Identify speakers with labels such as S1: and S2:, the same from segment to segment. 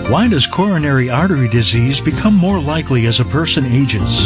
S1: Why does coronary artery disease become more likely as a person ages?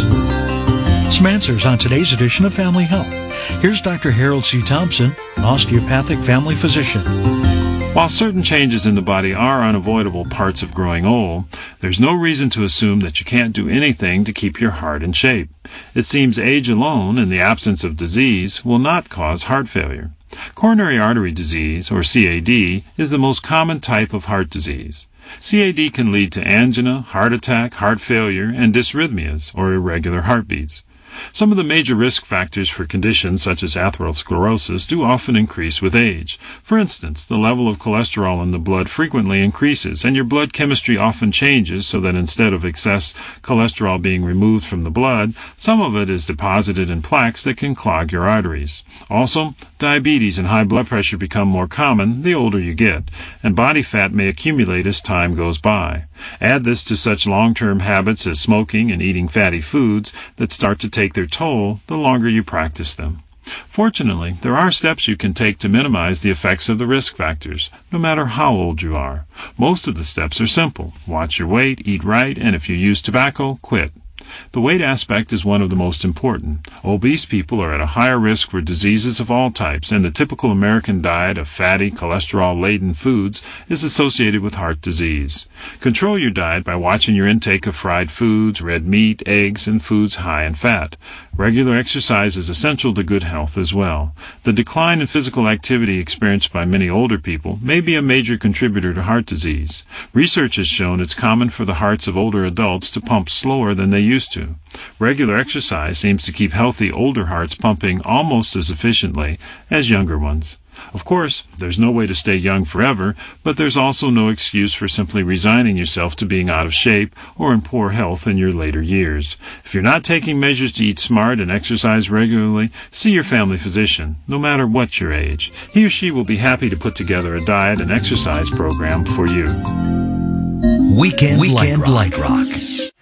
S1: Some answers on today's edition of Family Health. Here's Dr. Harold C. Thompson, an osteopathic family physician.
S2: While certain changes in the body are unavoidable parts of growing old, there's no reason to assume that you can't do anything to keep your heart in shape. It seems age alone, in the absence of disease, will not cause heart failure. Coronary artery disease, or CAD, is the most common type of heart disease. CAD can lead to angina, heart attack, heart failure, and dysrhythmias, or irregular heartbeats. Some of the major risk factors for conditions such as atherosclerosis do often increase with age. For instance, the level of cholesterol in the blood frequently increases, and your blood chemistry often changes so that instead of excess cholesterol being removed from the blood, some of it is deposited in plaques that can clog your arteries. Also, diabetes and high blood pressure become more common the older you get, and body fat may accumulate as time goes by. Add this to such long-term habits as smoking and eating fatty foods that start to take their toll the longer you practice them. Fortunately, there are steps you can take to minimize the effects of the risk factors, no matter how old you are. Most of the steps are simple. Watch your weight, eat right, and if you use tobacco, quit. The weight aspect is one of the most important. Obese people are at a higher risk for diseases of all types, and the typical American diet of fatty, cholesterol-laden foods is associated with heart disease. Control your diet by watching your intake of fried foods, red meat, eggs, and foods high in fat. Regular exercise is essential to good health as well. The decline in physical activity experienced by many older people may be a major contributor to heart disease. Research has shown it's common for the hearts of older adults to pump slower than they used to. Regular exercise seems to keep healthy older hearts pumping almost as efficiently as younger ones. Of course, there's no way to stay young forever, but there's also no excuse for simply resigning yourself to being out of shape or in poor health in your later years. If you're not taking measures to eat smart and exercise regularly, see your family physician, no matter what your age. He or she will be happy to put together a diet and exercise program for you.
S3: Weekend Light Rock.